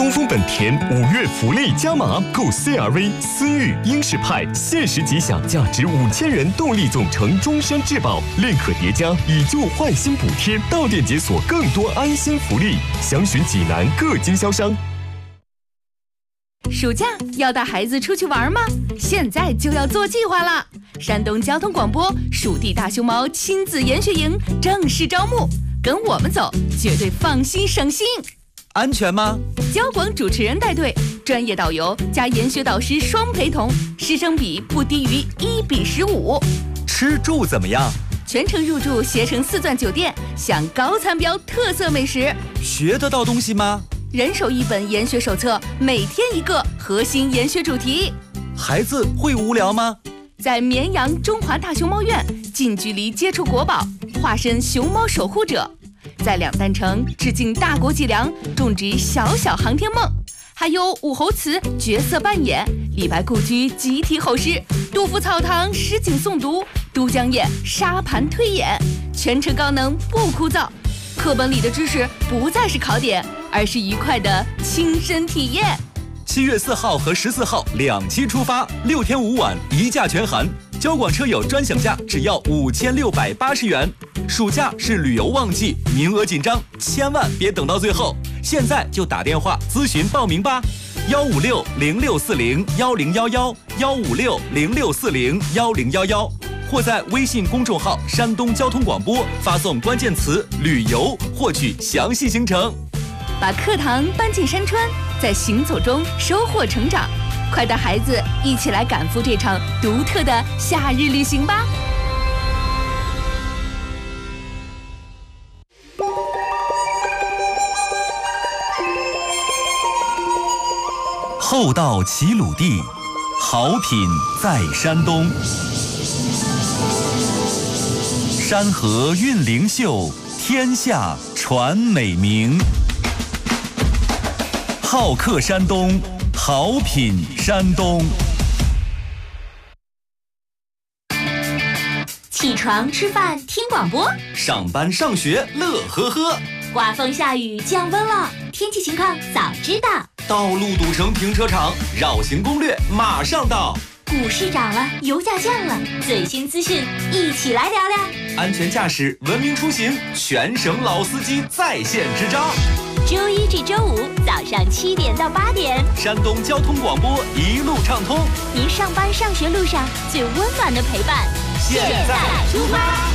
东风本田5月福利加码，购 CR-V、思域、英仕派，限时即享价值5000元动力总成终身质保，另可叠加以旧换新补贴，到店解锁更多安心福利。详询济南各经销商。 暑假要带孩子出去玩吗？现在就要做计划了。山东交通广播蜀地大熊猫亲子研学营正式招募，跟我们走，绝对放心省心。 安全吗？ 交广主持人带队，专业导游加研学导师双陪同，师生比不低于1:15。 吃住怎么样？ 全程入住携程4钻酒店，享高餐标特色美食。 学得到东西吗？ 人手1本研学手册，每天1个核心研学主题。 孩子会无聊吗？ 在绵阳中华大熊猫院近距离接触国宝，化身熊猫守护者。在两弹城致敬大国脊梁，种植小小航天梦。还有武侯祠角色扮演，李白故居集体吼诗，杜甫草堂诗景诵读，都江堰沙盘推演，全程高能不枯燥。课本里的知识不再是考点，而是愉快的亲身体验。 7月4号和14号2期出发，6天5晚1价全含，交广车友专享价只要5680元。暑假是旅游旺季，名额紧张，千万别等到最后，现在就打电话咨询报名吧，15606401011，15606401011，或在微信公众号山东交通广播发送关键词旅游获取详细行程。 把课堂搬进山川，在行走中收获成长，快带孩子一起来赶赴这场独特的夏日旅行吧。 厚道齐鲁地，好品在山东。山河韵灵秀，天下传美名。好客山东，好品山东。 起床吃饭听广播， 上班上学乐呵呵。 刮风下雨降温了，天气情况早知道。 道路堵成停车场，绕行攻略马上到。 股市涨了，油价降了，最新资讯一起来聊聊。 安全驾驶，文明出行，全省老司机在线支招。 周1至周5早上7点到8点， 山东交通广播一路畅通， 您上班上学路上最温暖的陪伴。 现在出发。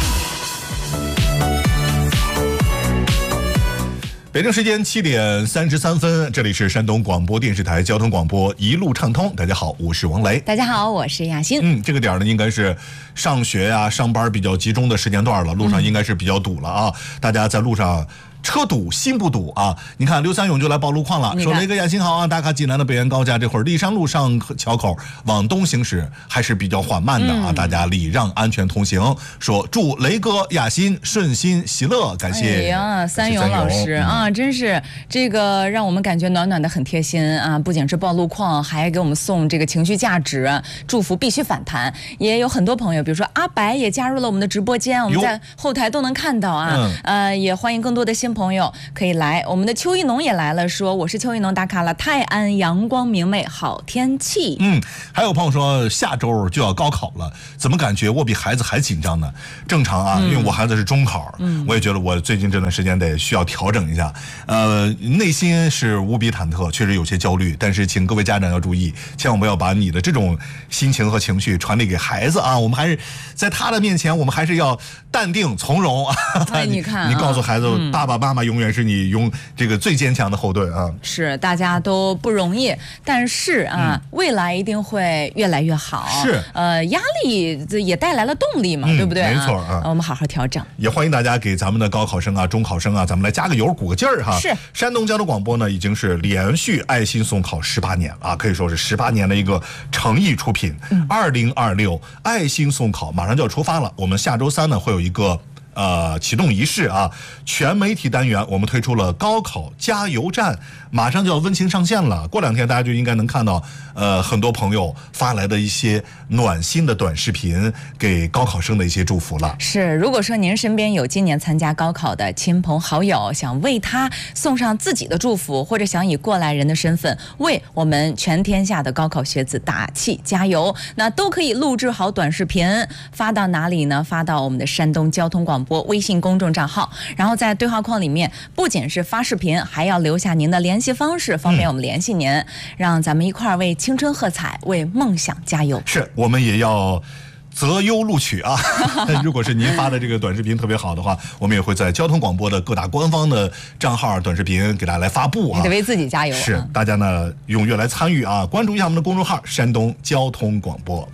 北京时间7点33分，这里是山东广播电视台交通广播一路畅通。大家好，我是王雷。 大家好，我是雅欣。 这个点呢，应该是上学呀、上班比较集中的时间段了，路上应该是比较堵了啊。大家在路上车堵心不堵啊！你看刘三勇就来报路况了，说雷哥雅欣好啊，打卡济南的北苑高架这会儿荔山路上桥口往东行驶还是比较缓慢的啊，大家礼让安全通行。说祝雷哥雅欣顺心喜乐，感谢。 哎呀，三勇老师啊，真是这个让我们感觉暖暖的，很贴心啊！不仅是报路况，还给我们送这个情绪价值，祝福必须反弹。也有很多朋友，比如说阿白也加入了我们的直播间，我们在后台都能看到啊。也欢迎更多的新朋友可以来。我们的邱一农也来了，说我是邱一农，打卡了泰安阳光明媚好天气。 还有朋友说下周就要高考了，怎么感觉我比孩子还紧张呢？正常啊，因为我孩子是中考，我也觉得我最近这段时间得需要调整一下，内心是无比忐忑，确实有些焦虑，但是请各位家长要注意，千万不要把你的这种心情和情绪传递给孩子啊！我们还是在他的面前，我们还是要淡定从容啊！ 你看， 你告诉孩子，爸爸妈妈永远是你这个最坚强的后盾啊！ 是，大家都不容易，但是啊，未来一定会越来越好。 是， 压力也带来了动力嘛，对不对？ 没错啊， 我们好好调整。 也欢迎大家给咱们的高考生啊、中考生啊，咱们来加个油、鼓个劲儿哈。 是， 山东交通广播呢，已经是连续爱心送考18年啊，可以说是18年的一个诚意出品。2026爱心送考马上就要出发了，我们下周3呢会有一个启动仪式啊，全媒体单元我们推出了高考加油站，马上就要温情上线了。过2天大家就应该能看到，很多朋友发来的一些暖心的短视频，给高考生的一些祝福了。 是，如果说您身边有今年参加高考的亲朋好友，想为他送上自己的祝福，或者想以过来人的身份为我们全天下的高考学子打气加油，那都可以录制好短视频发到哪里呢？发到我们的山东交通广播微信公众账号，然后在对话框里面不仅是发视频，还要留下您的联系方式，方便我们联系您，让咱们一块儿为青春喝彩，为梦想加油。 是，我们也要择优录取啊！如果是您发的这个短视频特别好的话，我们也会在交通广播的各大官方的账号短视频给大家来发布啊！ 你得为自己加油。 是，大家呢踊跃来参与啊！关注一下我们的公众号“山东交通广播”。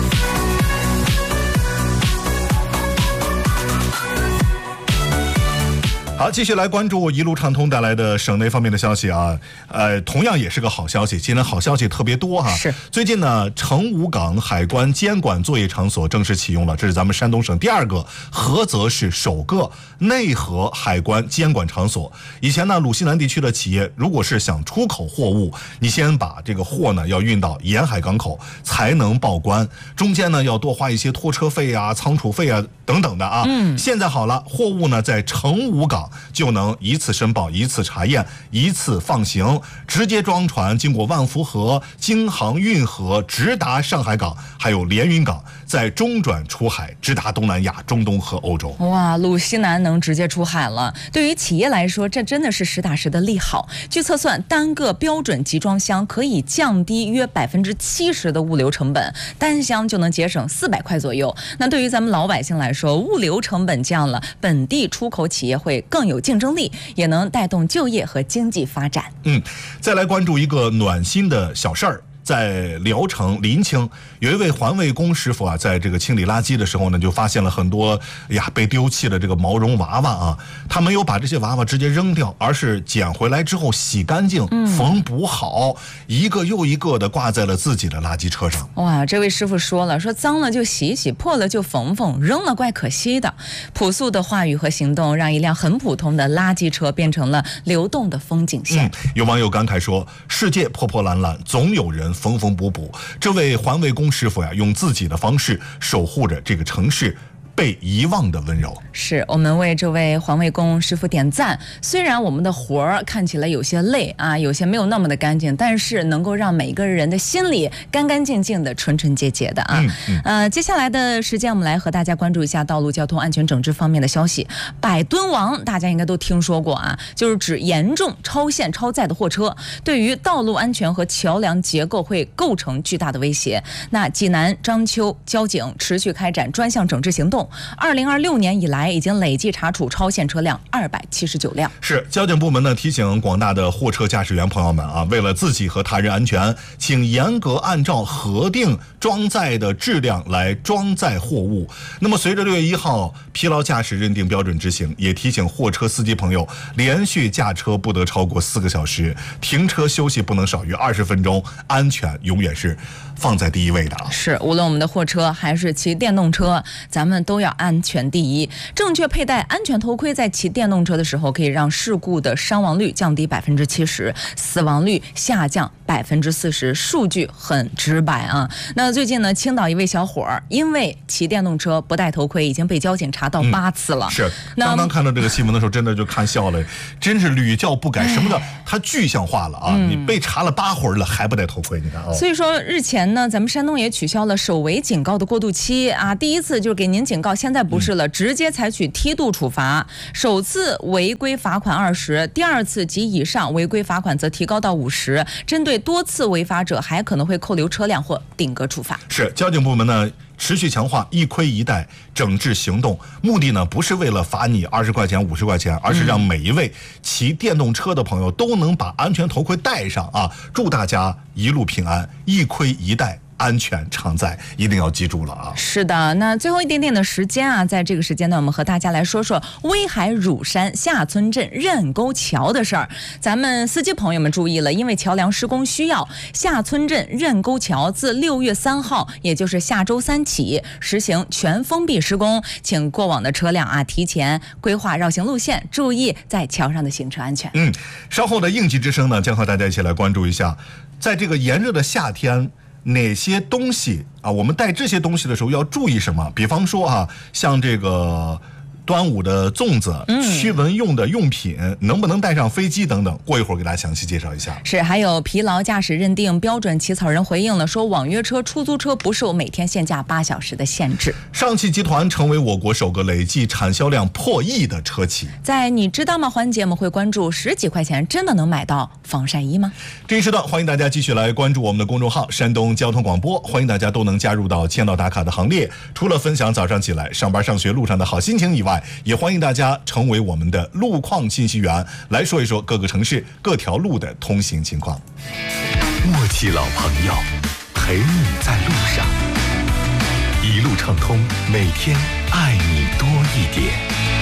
好，继续来关注一路畅通带来的省内方面的消息啊，同样也是个好消息，今天好消息特别多哈。 是， 最近呢，成武港海关监管作业场所正式启用了，这是咱们山东省第2个，菏泽市首个内河海关监管场所。以前呢，鲁西南地区的企业如果是想出口货物，你先把这个货呢要运到沿海港口才能报关，中间呢要多花一些拖车费啊、仓储费啊等等的啊。现在好了，货物呢在成武港就能一次申报、一次查验、一次放行，直接装船经过万福河、京杭运河直达上海港，还有连云港，再中转出海直达东南亚、中东和欧洲。 哇，鲁西南能直接出海了，对于企业来说，这真的是实打实的利好。据测算，单个标准集装箱可以降低约70%的物流成本，单箱就能节省400块左右。那对于咱们老百姓来说，物流成本降了，本地出口企业会更有竞争力，也能带动就业和经济发展。 再来关注一个暖心的小事儿。在聊城临清，有一位环卫工师傅啊，在这个清理垃圾的时候呢，就发现了很多被丢弃的这个毛绒娃娃啊。他没有把这些娃娃直接扔掉，而是捡回来之后洗干净、缝补好，一个又一个的挂在了自己的垃圾车上。 哇，这位师傅说了，说脏了就洗一洗，破了就缝缝，扔了怪可惜的。朴素的话语和行动，让一辆很普通的垃圾车变成了流动的风景线。 有网友感慨说，世界破破烂烂，总有人缝缝补补。这位环卫工师傅呀，用自己的方式守护着这个城市被遗忘的温柔。 是，我们为这位环卫工师傅点赞。虽然我们的活儿看起来有些累啊，有些没有那么的干净，但是能够让每一个人的心里干干净净的、纯纯洁洁的啊。接下来的时间，我们来和大家关注一下道路交通安全整治方面的消息。百吨王大家应该都听说过啊，就是指严重超限超载的货车，对于道路安全和桥梁结构会构成巨大的威胁。那济南、章丘交警持续开展专项整治行动。2026年以来，已经累计查处超限车辆279辆。 是，交警部门呢提醒广大的货车驾驶员朋友们啊，为了自己和他人安全，请严格按照核定装载的质量来装载货物。那么，随着6月1号疲劳驾驶认定标准执行，也提醒货车司机朋友，连续驾车不得超过4个小时，停车休息不能少于20分钟，安全永远是放在第一位的啊。 是，无论我们的货车还是骑电动车，咱们都要安全第一。正确佩戴安全头盔，在骑电动车的时候，可以让事故的伤亡率降低70%，死亡率下降40%，数据很直白啊。那最近呢，青岛一位小伙儿因为骑电动车不戴头盔，已经被交警查到8次了。 是，刚刚看到这个新闻的时候，真的就看笑了，真是屡教不改。什么叫它具象化了啊？你被查了8回了还不戴头盔，你看啊。 所以说日前呢，咱们山东也取消了首违警告的过渡期啊。第一次就是给您警告，现在不是了，直接采取梯度处罚。首次违规罚款20，第2次及以上违规罚款则提高到50。针对多次违法者，还可能会扣留车辆或定额处罚。 是，交警部门呢持续强化一盔一带整治行动，目的呢不是为了罚你20块钱、50块钱，而是让每一位骑电动车的朋友都能把安全头盔戴上啊！祝大家一路平安，一盔一带， 安全常在，一定要记住了啊。 是的，那最后一点点的时间啊，在这个时间呢，我们和大家来说说威海乳山下村镇任沟桥的事儿。咱们司机朋友们注意了，因为桥梁施工需要，下村镇任沟桥自6月3号，也就是下周3起实行全封闭施工，请过往的车辆啊提前规划绕行路线，注意在桥上的行车安全。 稍后的应急之声呢，将和大家一起来关注一下，在这个炎热的夏天，哪些东西啊，我们带这些东西的时候要注意什么？比方说啊，像这个端午的粽子、驱蚊用的用品，能不能带上飞机等等，过一会儿给大家详细介绍一下。 是，还有疲劳驾驶认定标准起草人回应了，说网约车、出租车不受每天限价8小时的限制。 上汽集团成为我国首个累计产销量破亿的车企。 在你知道吗环节，我们会关注10几块钱真的能买到防晒衣吗？ 这一时段欢迎大家继续来关注我们的公众号山东交通广播，欢迎大家都能加入到签到打卡的行列。除了分享早上起来上班上学路上的好心情以外，也欢迎大家成为我们的路况信息员，来说一说各个城市各条路的通行情况。 默契老朋友，陪你在路上，一路畅通，每天爱你多一点。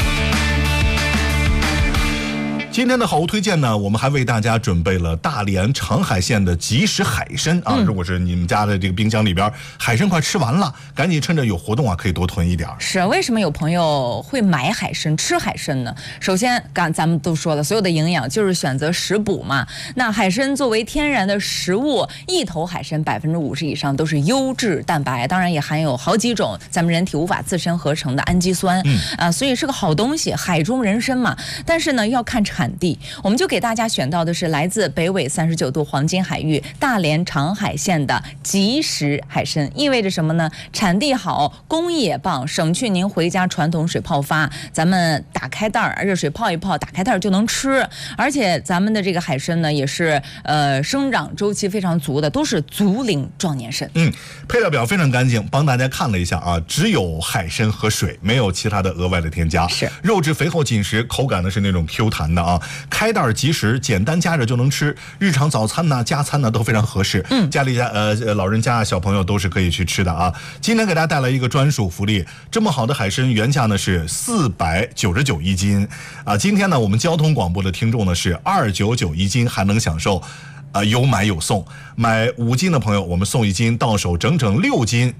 今天的好物推荐呢，我们还为大家准备了大连长海县的即食海参啊。如果是你们家的这个冰箱里边海参快吃完了，赶紧趁着有活动啊，可以多囤一点。 是，为什么有朋友会买海参、吃海参呢？首先，咱们都说了，所有的营养就是选择食补嘛。那海参作为天然的食物，一头海参50%以上都是优质蛋白，当然也含有好几种咱们人体无法自身合成的氨基酸，所以是个好东西，海中人参嘛。但是呢，要看产地，我们就给大家选到的是来自北纬39度黄金海域大连长海县的即食海参。意味着什么呢？产地好，工艺也棒，省去您回家传统水泡发，咱们打开袋儿，热水泡一泡，打开袋儿就能吃。而且咱们的这个海参呢，也是生长周期非常足的，都是足龄壮年参。 配料表非常干净，帮大家看了一下啊，只有海参和水，没有其他的额外的添加。 是， 肉质肥厚紧实，口感呢是那种 Q 弹的啊，开袋即食，简单加热就能吃，日常早餐呢、加餐呢都非常合适。家里老人家、小朋友都是可以去吃的啊。今天给大家带来一个专属福利，这么好的海参原价呢是499一斤啊，今天呢我们交通广播的听众呢是299一斤，还能享受有买有送，买5斤的朋友我们送1斤，到手整整6斤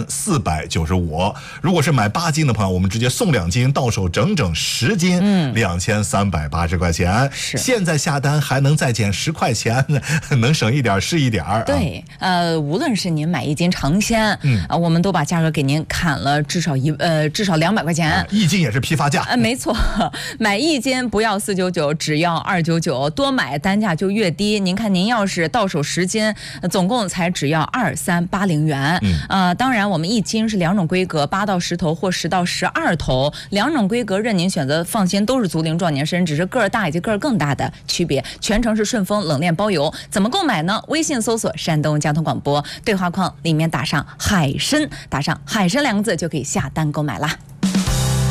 1495。如果是买8斤的朋友，我们直接送2斤，到手整整10斤2380块钱。 是， 现在下单还能再减10块钱，能省一点是一点。 对，无论是您买1斤尝鲜，我们都把价格给您砍了至少200块钱 ，1斤也是批发价。 没错，买1斤不要499，只要299，多买单价就越低。您看您要是到手10斤，总共才只要2380元。当然我们1斤是2种规格，8到10头或10到12头，2种规格任您选择，放心都是足龄壮年参，只是个儿大以及个儿更大的区别。全程是顺丰冷链包邮。怎么购买呢？微信搜索山东交通广播，对话框里面打上海参，打上海参2个字就可以下单购买啦。